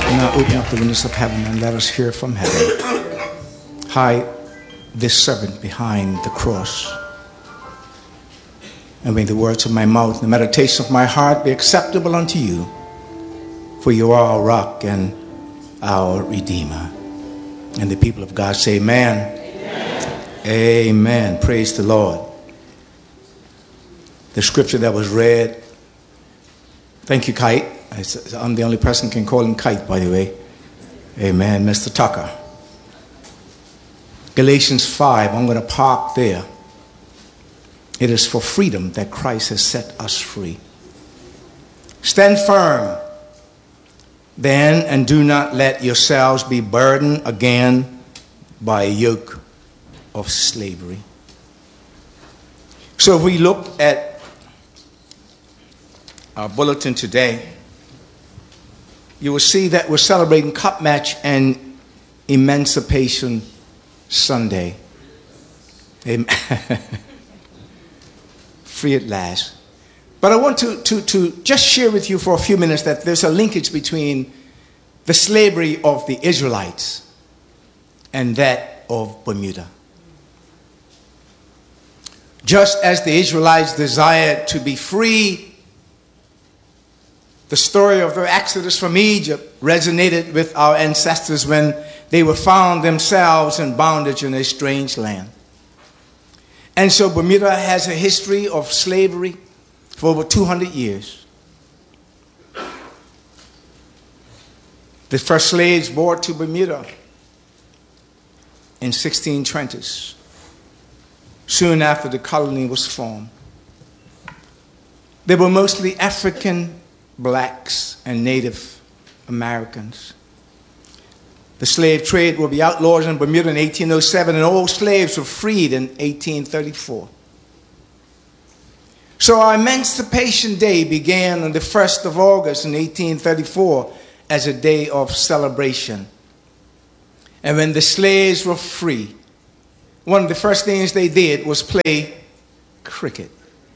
Now open up the windows of heaven and let us hear from heaven. Hide this servant behind the cross. And may the words of my mouth and the meditation of my heart be acceptable unto you. For you are our rock and our Redeemer. And the people of God say amen. Amen. Amen. Praise the Lord. The scripture that was read. Thank you, Kite. I'm the only person who can call him Kite, by the way. Amen, Mr. Tucker. Galatians 5, I'm going to park there. It is for freedom that Christ has set us free. Stand firm, then, and do not let yourselves be burdened again by a yoke of slavery. So if we look at our bulletin today, you will see that we're celebrating Cup Match and Emancipation Sunday. Amen. Free at last. But I want to just share with you for a few minutes that there's a linkage between the slavery of the Israelites and that of Bermuda. Just as the Israelites desired to be free, the story of their exodus from Egypt resonated with our ancestors when they were found themselves in bondage in a strange land. And so Bermuda has a history of slavery for over 200 years. The first slaves brought to Bermuda in 1620s, soon after the colony was formed. They were mostly African blacks and Native Americans. The slave trade will be outlawed in Bermuda in 1807, and all slaves were freed in 1834. So our Emancipation Day began on the 1st of August in 1834 as a day of celebration. And when the slaves were free, one of the first things they did was play cricket.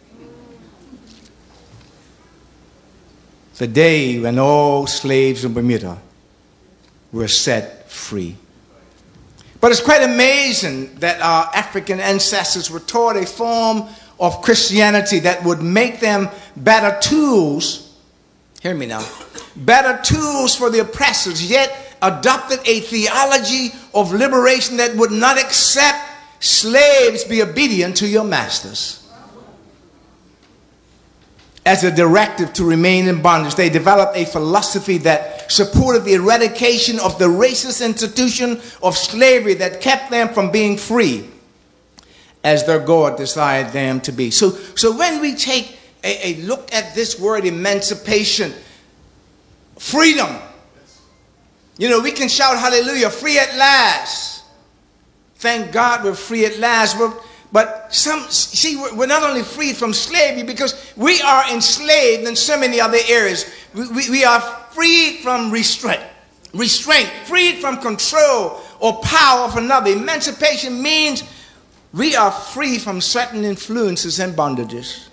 The day when all slaves in Bermuda were set free. But it's quite amazing that our African ancestors were taught a form of Christianity that would make them better tools, hear me now, better tools for the oppressors, yet adopted a theology of liberation that would not accept slaves be obedient to your masters. As a directive to remain in bondage, they developed a philosophy that supported the eradication of the racist institution of slavery that kept them from being free as their God desired them to be. So when we take a look at this word emancipation, freedom, you know, we can shout hallelujah, free at last. Thank God we're free at last. But we're not only freed from slavery because we are enslaved in so many other areas. We are freed from restraint, freed from control or power of another. Emancipation means we are free from certain influences and bondages.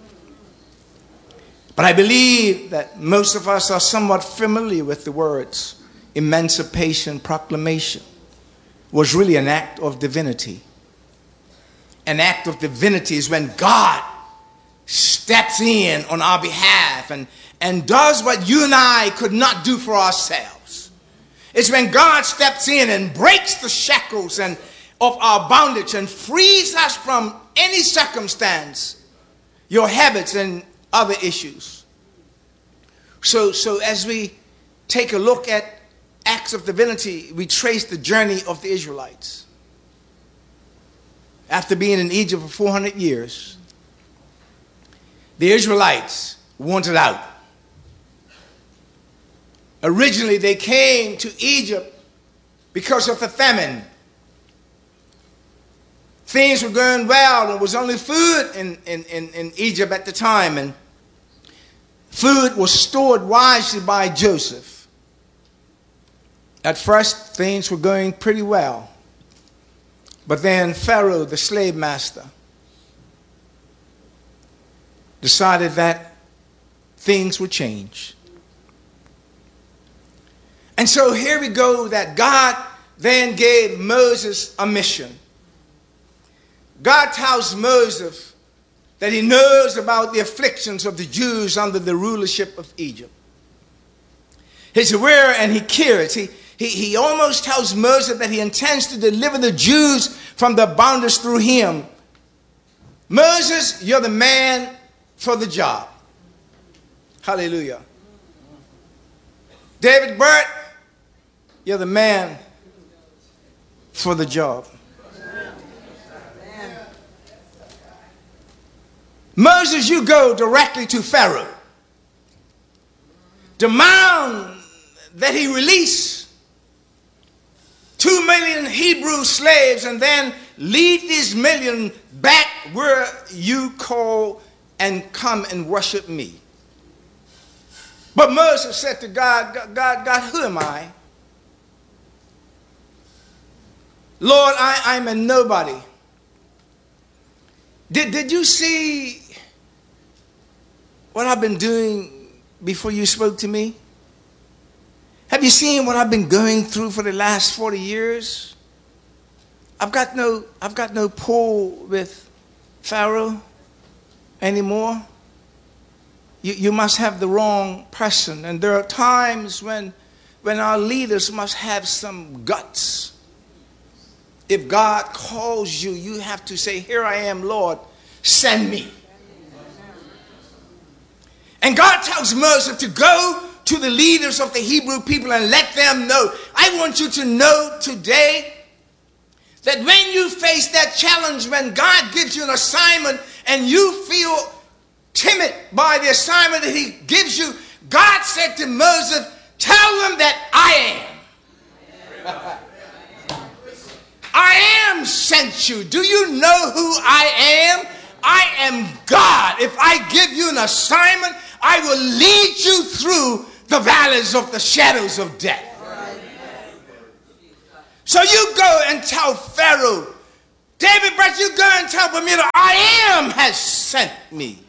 But I believe that most of us are somewhat familiar with the words Emancipation Proclamation was really an act of divinity. An act of divinity is when God steps in on our behalf and does what you and I could not do for ourselves. It's when God steps in and breaks the shackles of our bondage and frees us from any circumstance, your habits and other issues. So as we take a look at acts of divinity, we trace the journey of the Israelites. After being in Egypt for 400 years, the Israelites wanted out. Originally, they came to Egypt because of the famine. Things were going well. There was only food in Egypt at the time, and food was stored wisely by Joseph. At first, things were going pretty well. But then Pharaoh, the slave master, decided that things would change. And so here we go, that God then gave Moses a mission. God tells Moses that he knows about the afflictions of the Jews under the rulership of Egypt. He's aware and he cares. He almost tells Moses that he intends to deliver the Jews from their bondage through him. Moses, you're the man for the job. Hallelujah. David Burt, you're the man for the job. Moses, you go directly to Pharaoh. Demand that he release 2 million Hebrew slaves and then lead these million back where you call and come and worship me. But Moses said to God, God, who am I? Lord, I'm a nobody. Did you see what I've been doing before you spoke to me? Have you seen what I've been going through for the last 40 years? I've got no pull with Pharaoh anymore. You must have the wrong person. And there are times when our leaders must have some guts. If God calls you, you have to say, here I am, Lord, send me. And God tells Moses to go to the leaders of the Hebrew people and let them know. I want you to know today that when you face that challenge, when God gives you an assignment and you feel timid by the assignment that he gives you, God said to Moses, tell them that I am. I am sent you. Do you know who I am? I am God. If I give you an assignment, I will lead you through the valleys of the shadows of death. So you go and tell Pharaoh, David, but you go and tell Bermuda, I am has sent me.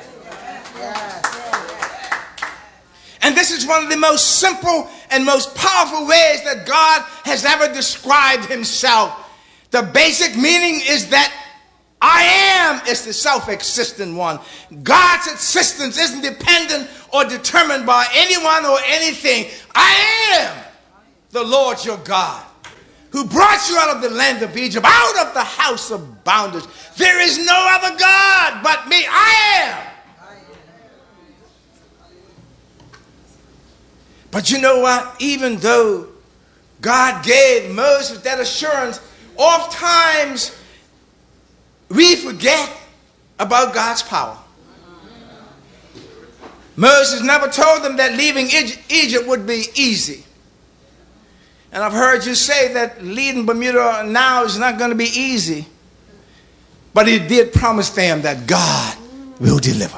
And this is one of the most simple and most powerful ways that God has ever described himself. The basic meaning is that I am is the self-existent one. God's existence isn't dependent or determined by anyone or anything. I am the Lord your God, who brought you out of the land of Egypt, out of the house of bondage. There is no other God but me. I am. But you know what? Even though God gave Moses that assurance, oftentimes we forget about God's power. Moses never told them that leaving Egypt would be easy. And I've heard you say that leading Bermuda now is not going to be easy. But he did promise them that God will deliver.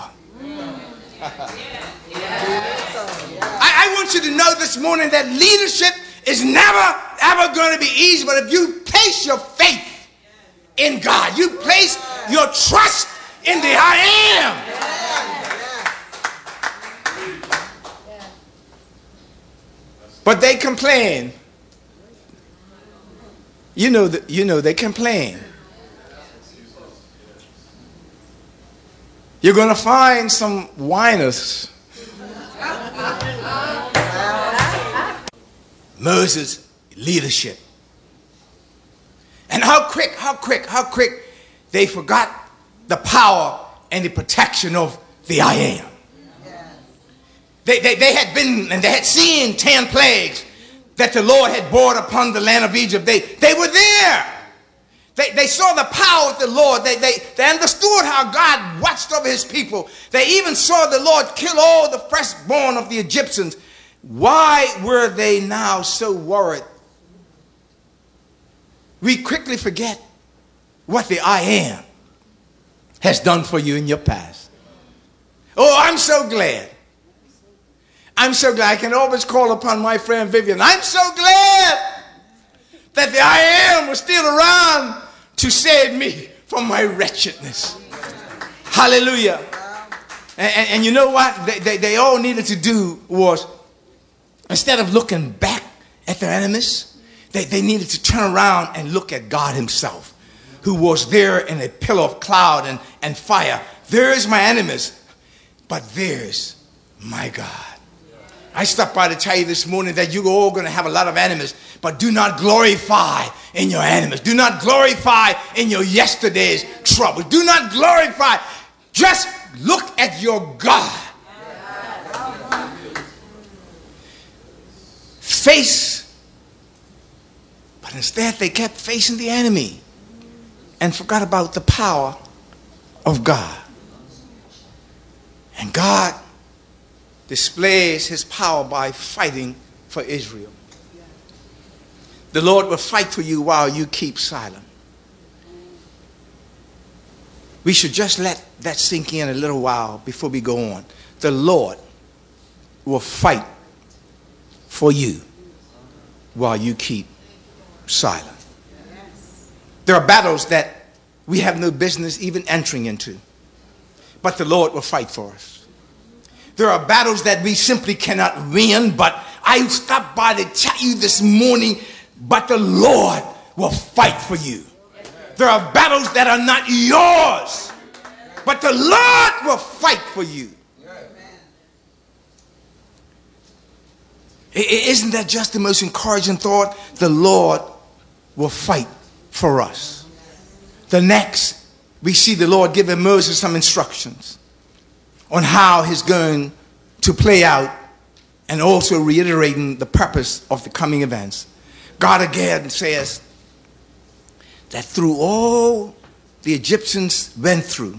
I want you to know this morning that leadership is never, ever going to be easy. But if you place your faith in God, you place your trust in the I am. But they complain. You know they complain. You're going to find some whiners. Moses' leadership. And how quick they forgot the power and the protection of the I am. They had been and they had seen 10 plagues that the Lord had brought upon the land of Egypt. They were there. They saw the power of the Lord. They understood how God watched over his people. They even saw the Lord kill all the firstborn of the Egyptians. Why were they now so worried? We quickly forget what the I am has done for you in your past. Oh, I'm so glad. I'm so glad. I can always call upon my friend Vivian. I'm so glad that the I am was still around to save me from my wretchedness. Hallelujah. And you know what? They all needed to do was, instead of looking back at their enemies. They needed to turn around and look at God himself, who was there in a pillar of cloud and fire. There's my enemies, but there's my God. I stopped by to tell you this morning that you're all going to have a lot of enemies, but do not glorify in your enemies. Do not glorify in your yesterday's trouble. Do not glorify. Just look at your God. Face, but instead they kept facing the enemy and forgot about the power of God. And God displays his power by fighting for Israel. The Lord will fight for you while you keep silent. We should just let that sink in a little while before we go on. The Lord will fight for you while you keep silent. There are battles that we have no business even entering into, but the Lord will fight for us. There are battles that we simply cannot win, but I stopped by to tell you this morning, but the Lord will fight for you. There are battles that are not yours, but the Lord will fight for you. Isn't that just the most encouraging thought? The Lord will fight for us. The next, we see the Lord giving Moses some instructions on how he's going to play out, and also reiterating the purpose of the coming events. God again says that through all the Egyptians went through,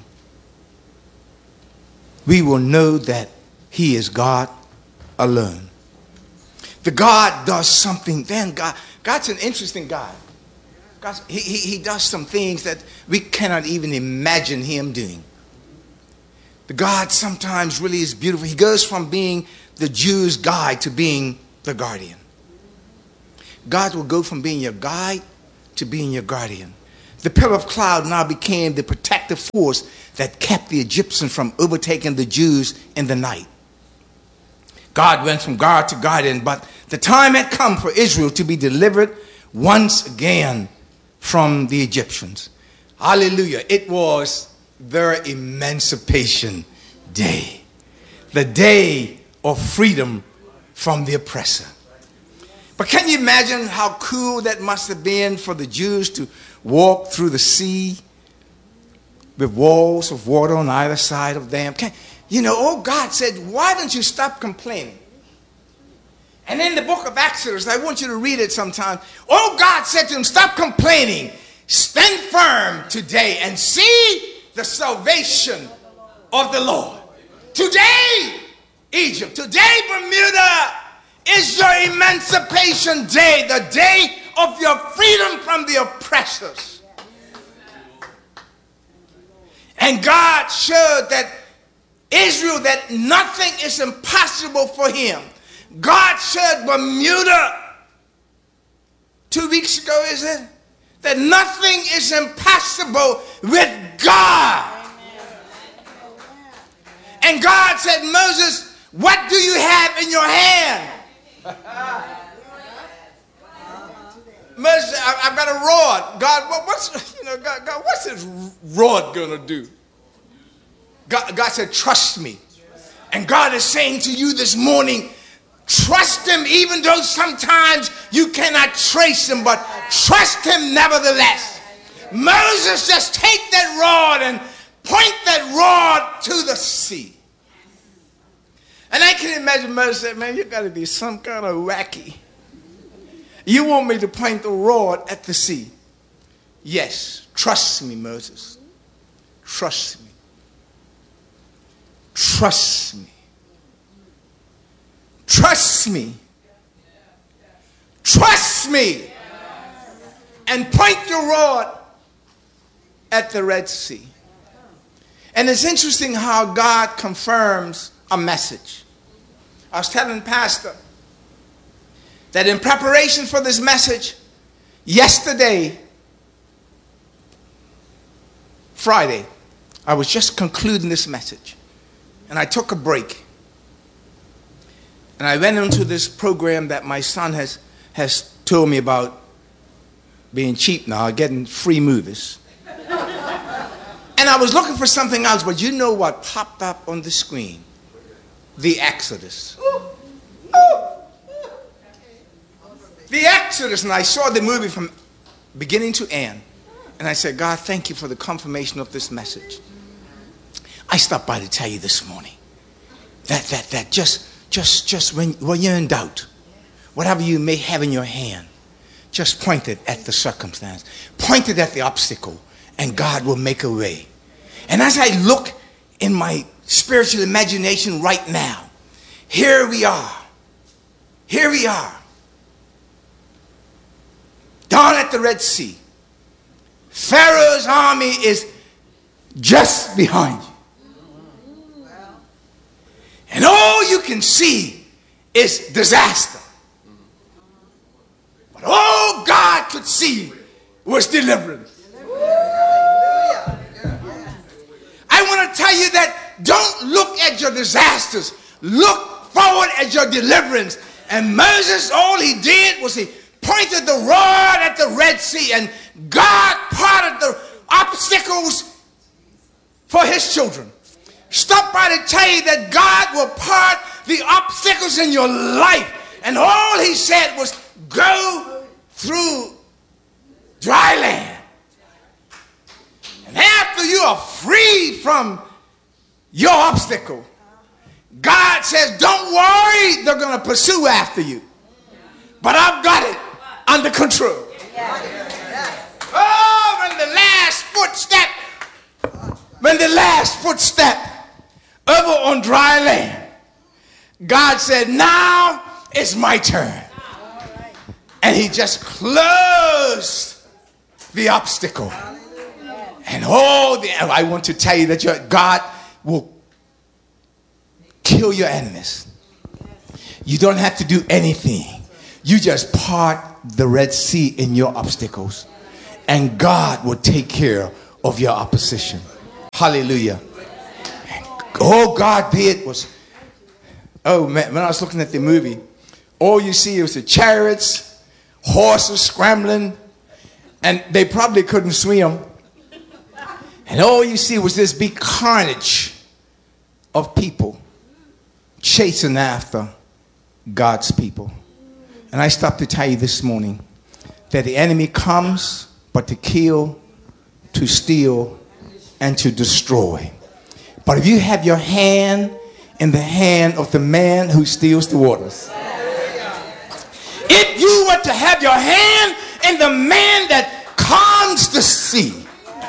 we will know that he is God alone. The God does something, then God's an interesting God. He does some things that we cannot even imagine him doing. The God sometimes really is beautiful. He goes from being the Jews' guide to being the guardian. God will go from being your guide to being your guardian. The pillar of cloud now became the protective force that kept the Egyptians from overtaking the Jews in the night. God went from guard to guardian, but the time had come for Israel to be delivered once again from the Egyptians. Hallelujah. It was their emancipation day, the day of freedom from the oppressor. But can you imagine how cool that must have been for the Jews to walk through the sea with walls of water on either side of them? God said, why don't you stop complaining? And in the book of Exodus, I want you to read it sometime. God said to him, stop complaining. Stand firm today and see the salvation of the Lord. Today, Egypt, today, Bermuda, is your emancipation day, the day of your freedom from the oppressors. And God showed that Israel, that nothing is impossible for him. God showed Bermuda 2 weeks ago, is it? That nothing is impossible with God. And God said, Moses, what do you have in your hand? Moses, I've got a rod. God, what's this rod gonna do? God said, trust me. And God is saying to you this morning, trust him even though sometimes you cannot trace him, but trust him nevertheless. Moses, just take that rod and point that rod to the sea. And I can imagine Moses said, man, you got to be some kind of wacky. You want me to point the rod at the sea? Yes, trust me, Moses. Trust me. Trust me. Trust me. Trust me. And point your rod at the Red Sea. And it's interesting how God confirms a message. I was telling Pastor that in preparation for this message, yesterday, Friday, I was just concluding this message. And I took a break. And I went into this program that my son has has told me about being cheap now, getting free movies. And I was looking for something else, but you know what popped up on the screen? The Exodus. The Exodus. And I saw the movie from beginning to end. And I said, God, thank you for the confirmation of this message. I stopped by to tell you this morning that just when you're in doubt, whatever you may have in your hand, just point it at the circumstance. Point it at the obstacle, and God will make a way. And as I look in my spiritual imagination right now, here we are. Here we are. Down at the Red Sea. Pharaoh's army is just behind you. And all you can see is disaster. But all God could see was deliverance. I want to tell you that don't look at your disasters. Look forward at your deliverance. And Moses, all he did was he pointed the rod at the Red Sea, and God parted the obstacles for his children. Stop by to tell you that God will part the obstacles in your life. And all he said was go through dry land. And after you are free from your obstacle, God says, don't worry, they're going to pursue after you. But I've got it under control. Oh, when the last footstep over on dry land, God said, now it's my turn. And he just closed the obstacle. And I want to tell you that God will kill your enemies. You don't have to do anything. You just part the Red Sea in your obstacles, and God will take care of your opposition. Hallelujah. All God did was, oh man, when I was looking at the movie, all you see was the chariots, horses scrambling, and they probably couldn't swim. And all you see was this big carnage of people chasing after God's people. And I stopped to tell you this morning that the enemy comes but to kill, to steal, and to destroy. But if you have your hand in the hand of the man who steals the waters, if you were to have your hand in the man that calms the sea,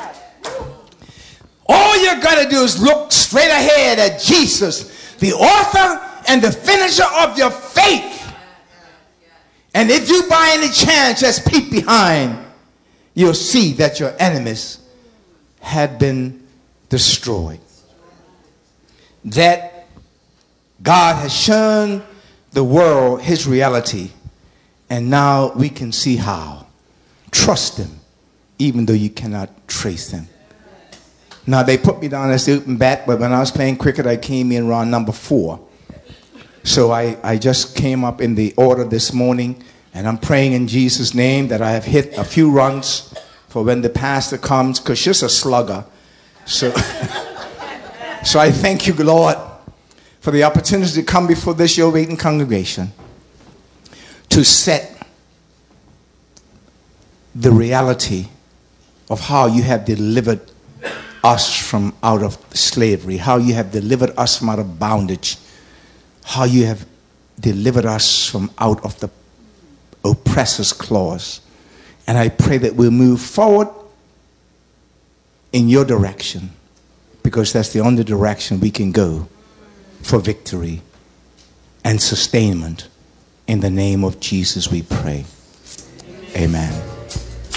all you're going to do is look straight ahead at Jesus, the author and the finisher of your faith. And if you by any chance just peek behind, you'll see that your enemies had been destroyed. That God has shown the world his reality, and now we can see how. Trust him, even though you cannot trace him. Now, they put me down as the open bat, but when I was playing cricket, I came in round number 4. So I just came up in the order this morning, and I'm praying in Jesus' name that I have hit a few runs for when the pastor comes, because she's a slugger. So, so I thank you, Lord, for the opportunity to come before this your waiting congregation to set the reality of how you have delivered us from out of slavery, how you have delivered us from out of bondage, how you have delivered us from out of the oppressor's claws. And I pray that we'll move forward in your direction, because that's the only direction we can go for victory and sustainment. In the name of Jesus we pray. Amen.